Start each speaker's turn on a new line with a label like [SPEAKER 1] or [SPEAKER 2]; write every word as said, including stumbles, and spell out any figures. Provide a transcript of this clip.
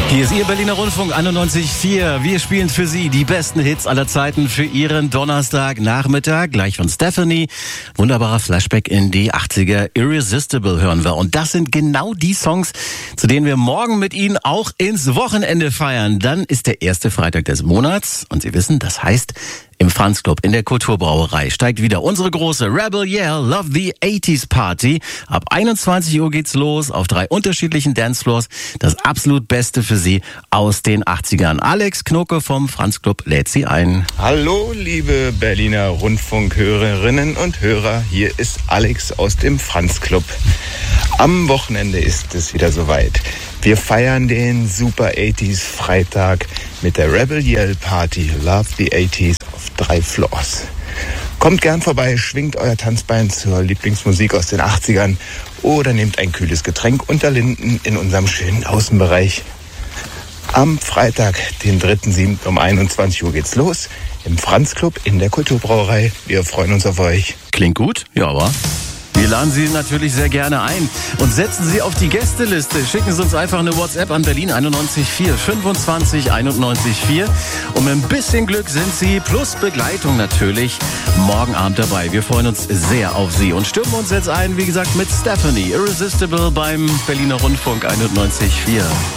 [SPEAKER 1] Hier ist Ihr Berliner Rundfunk einundneunzig Komma vier. Wir spielen für Sie die besten Hits aller Zeiten für Ihren Donnerstagnachmittag. Gleich von Stephanie. Wunderbarer Flashback in die achtziger. Irresistible hören wir. Und das sind genau die Songs, zu denen wir morgen mit Ihnen auch ins Wochenende feiern. Dann ist der erste Freitag des Monats. Und Sie wissen, das heißt, im Franz Club in der Kulturbrauerei steigt wieder unsere große Rebel Yell Love the eighties Party. Ab einundzwanzig Uhr geht's los auf drei unterschiedlichen Dancefloors. Das absolut Beste für Sie aus den achtzigern. Alex Knoke vom Franz Club lädt Sie ein.
[SPEAKER 2] Hallo, liebe Berliner Rundfunkhörerinnen und Hörer. Hier ist Alex aus dem Franz Club. Am Wochenende ist es wieder soweit. Wir feiern den Super achtziger Freitag mit der Rebel Yell Party Love the eighties auf drei Floors. Kommt gern vorbei, schwingt euer Tanzbein zur Lieblingsmusik aus den achtzigern oder nehmt ein kühles Getränk unter Linden in unserem schönen Außenbereich. Am Freitag, den dritten siebten um einundzwanzig Uhr geht's los im Franz Club in der Kulturbrauerei. Wir freuen uns auf euch.
[SPEAKER 1] Klingt gut? Ja, aber wir laden Sie natürlich sehr gerne ein und setzen Sie auf die Gästeliste. Schicken Sie uns einfach eine WhatsApp an Berlin einundneunzig Komma vier fünfundzwanzig einundneunzig Komma vier. Und mit ein bisschen Glück sind Sie plus Begleitung natürlich morgen Abend dabei. Wir freuen uns sehr auf Sie und stimmen uns jetzt ein, wie gesagt, mit Stephanie Irresistible beim Berliner Rundfunk einundneunzig Komma vier.